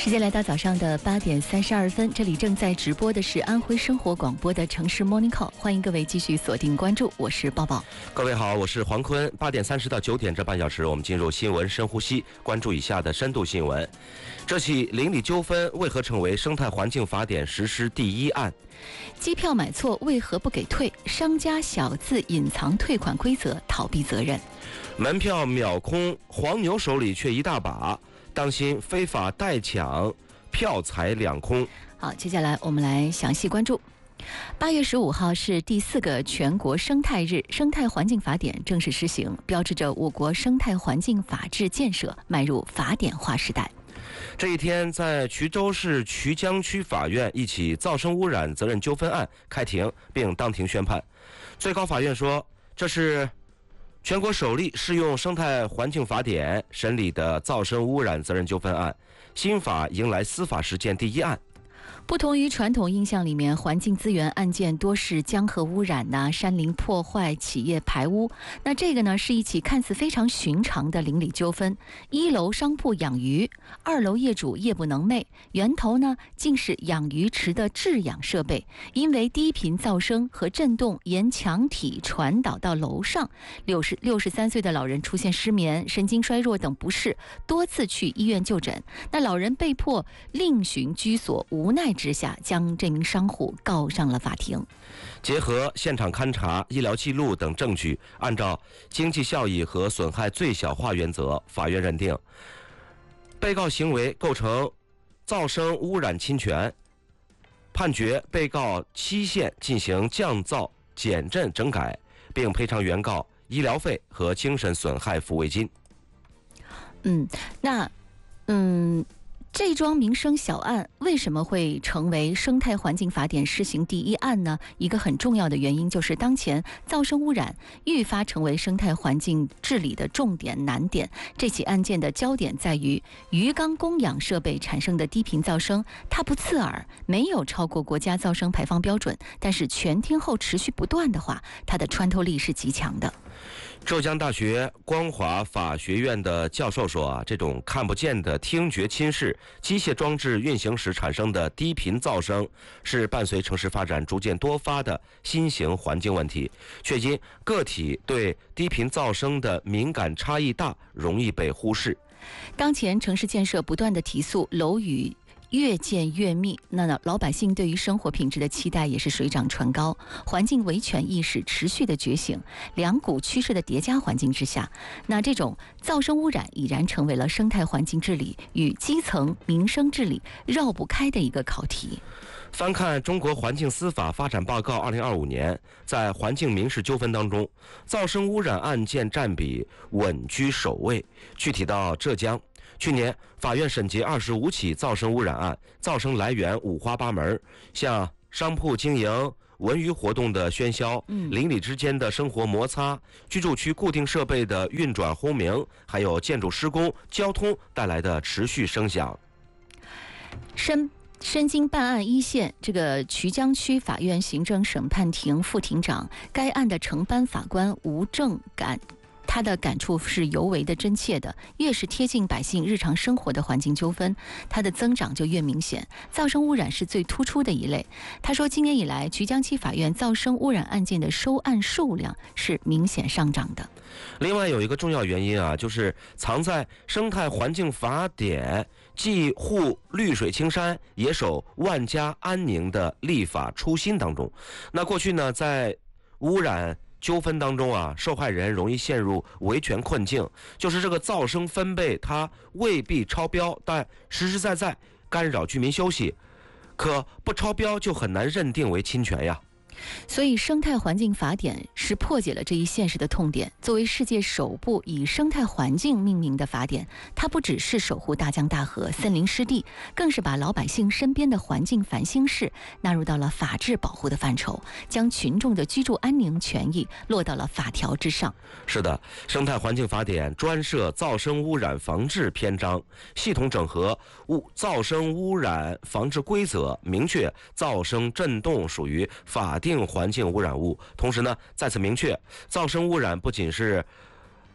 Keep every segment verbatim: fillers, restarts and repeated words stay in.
时间来到早上的八点三十二分，这里正在直播的是安徽生活广播的城市 Morning Call， 欢迎各位继续锁定关注，我是抱抱。 各位好，我是黄坤。八点三十到九点这半小时，我们进入新闻深呼吸，关注以下的深度新闻。这起邻里纠纷为何成为生态环境法典实施第一案？ 机票买错为何不给退？商家小字隐藏退款规则，逃避责任。 门票秒空，黄牛手里却一大把，当心非法代抢，票财两空。 好，接下来我们来详细关注。八月十五号是第四个全国生态日，生态环境法典正式施行，标志着我国生态环境法治建设迈入法典化时代。 这一天，在衢州市衢江区法院一起噪声污染责任纠纷案开庭，并当庭宣判。最高法院说，这是全国首例适用生态环境法典审理的噪声污染责任纠纷案，新法迎来司法实践第一案。 不同于传统印象里面，环境资源案件多是江河污染呐、啊、山林破坏、企业排污。那这个呢，是一起看似非常寻常的邻里纠纷。一楼商铺养鱼，二楼业主夜不能寐，源头呢竟是养鱼池的制氧设备，因为低频噪声和震动沿墙体传导到楼上，六十六十三岁的老人出现失眠、神经衰弱等不适，多次去医院就诊。那老人被迫另寻居所，无奈之下将这名商户告上了法庭。 结合现场勘查、医疗记录等证据，按照经济效益和损害最小化原则，法院认定被告行为构成噪声污染侵权，判决被告期限进行降噪、减震整改，并赔偿原告医疗费和精神损害抚慰金。 嗯，那嗯。这桩民生小案为什么会成为生态环境法典施行第一案呢？一个很重要的原因就是当前噪声污染愈发成为生态环境治理的重点难点。这起案件的焦点在于鱼缸供氧设备产生的低频噪声，它不刺耳，没有超过国家噪声排放标准，但是全听后持续不断的话，它的穿透力是极强的。 浙江大学光华法学院的教授说啊，这种看不见的听觉侵蚀机械装置运行时产生的低频噪声，是伴随城市发展逐渐多发的新型环境问题，却因个体对低频噪声的敏感差异大，容易被忽视。 当前城市建设不断的提速，楼宇越建越密，那老百姓对于生活品质的期待也是水涨船高，环境维权意识持续的觉醒，两股趋势的叠加环境之下，那这种噪声污染已然成为了生态环境治理与基层民生治理绕不开的一个考题。 翻看中国环境司法发展报告二零二五年，在环境民事纠纷当中，噪声污染案件占比稳居首位。具体到浙江，去年法院审结二十五起噪声污染案，噪声来源五花八门，像商铺经营、文娱活动的喧嚣、邻里之间的生活摩擦、居住区固定设备的运转轰鸣，还有建筑施工、交通带来的持续声响。 深身经办案一线，这个衢江区法院行政审判庭副庭长，该案的承办法官吴正感，他的感触是尤为的真切的。越是贴近百姓日常生活的环境纠纷，它的增长就越明显。噪声污染是最突出的一类。他说，今年以来，衢江区法院噪声污染案件的收案数量是明显上涨的。 另外有一个重要原因啊，就是藏在生态环境法典既护绿水青山也守万家安宁的立法初心当中。那过去呢，在污染纠纷当中啊，受害人容易陷入维权困境，就是这个噪声分贝它未必超标，但实实在在干扰居民休息，可不超标就很难认定为侵权呀。 所以生态环境法典是破解了这一现实的痛点。作为世界首部以生态环境命名的法典，它不只是守护大江大河、森林湿地，更是把老百姓身边的环境烦心事纳入到了法治保护的范畴，将群众的居住安宁权益落到了法条之上。 是的，生态环境法典专设噪声污染防治篇章，系统整合物噪声污染防治规则，明确噪声震动属于法定环境污染物。同时呢，再次明确，噪声污染不仅是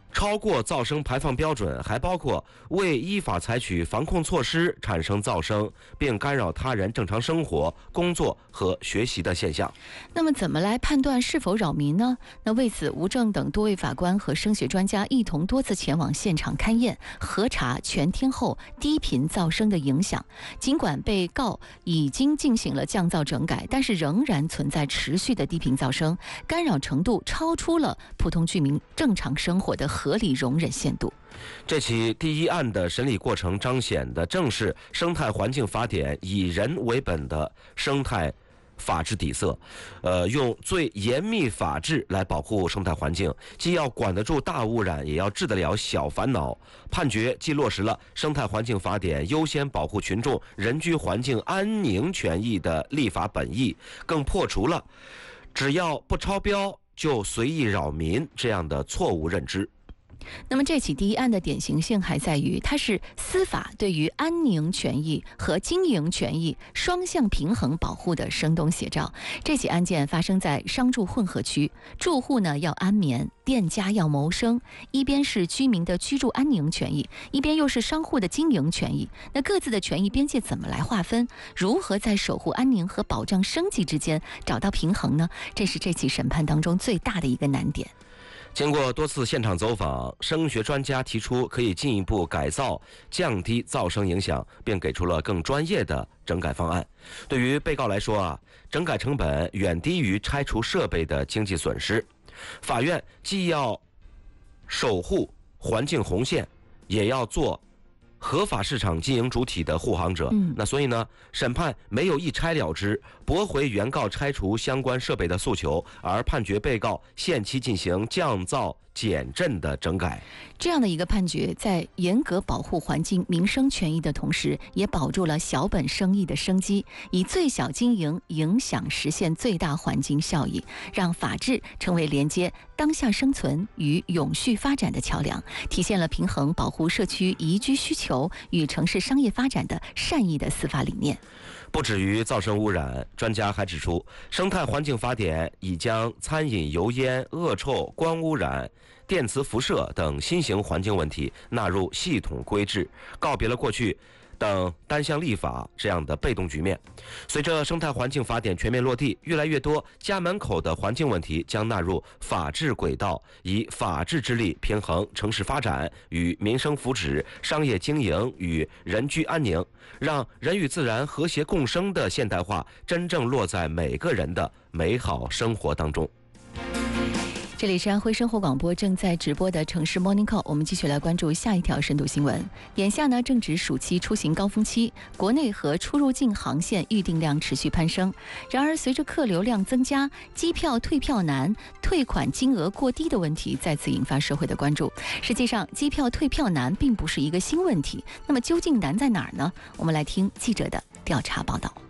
超过噪声排放标准，还包括未依法采取防控措施产生噪声，并干扰他人正常生活、工作和学习的现象。 那么，怎么来判断是否扰民呢？那为此，吴正等多位法官和声学专家一同多次前往现场勘验、核查全天候低频噪声的影响。尽管被告已经进行了降噪整改，但是仍然存在持续的低频噪声，干扰程度超出了普通居民正常生活的合理容忍限度。 这起第一案的审理过程彰显的正是《生态环境法典》以人为本的生态法治底色，呃，用最严密法治来保护生态环境，既要管得住大污染，也要治得了小烦恼。判决既落实了《生态环境法典》优先保护群众人居环境安宁权益的立法本意，更破除了只要不超标就随意扰民这样的错误认知。 那么这起第一案的典型性还在于，它是司法对于安宁权益和经营权益双向平衡保护的生动写照。这起案件发生在商住混合区，住户呢要安眠，店家要谋生，一边是居民的居住安宁权益，一边又是商户的经营权益。那各自的权益边界怎么来划分？如何在守护安宁和保障生计之间找到平衡呢？这是这起审判当中最大的一个难点。 经过多次现场走访，声学专家提出可以进一步改造、降低噪声影响，并给出了更专业的整改方案。对于被告来说啊，整改成本远低于拆除设备的经济损失。法院既要守护环境红线，也要做合法市场经营主体的护航者。 嗯， 那所以呢，审判没有一拆了之，驳回原告拆除相关设备的诉求，而判决被告限期进行降噪减震的整改。 这样的一个判决，在严格保护环境民生权益的同时，也保住了小本生意的生机，以最小经营影响实现最大环境效益，让法治成为连接当下生存与永续发展的桥梁，体现了平衡保护社区宜居需求与城市商业发展的善意的司法理念。 不止于噪声污染，专家还指出，《生态环境法典》已将餐饮油烟、恶臭、光污染、电磁辐射等新型环境问题纳入系统规制，告别了过去等单项立法这样的被动局面。随着生态环境法典全面落地，越来越多家门口的环境问题将纳入法治轨道，以法治之力平衡城市发展与民生福祉、商业经营与人居安宁，让人与自然和谐共生的现代化真正落在每个人的美好生活当中。 这里是安徽生活广播正在直播的城市 Morning Call， 我们继续来关注下一条深度新闻。眼下呢，正值暑期出行高峰期，国内和出入境航线预订量持续攀升。然而，随着客流量增加，机票退票难、退款金额过低的问题再次引发社会的关注。实际上，机票退票难并不是一个新问题，那么究竟难在哪儿呢？我们来听记者的调查报道。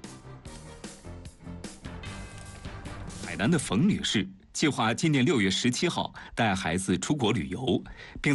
海南的冯女士计划今年六月十七号带孩子出国旅游，并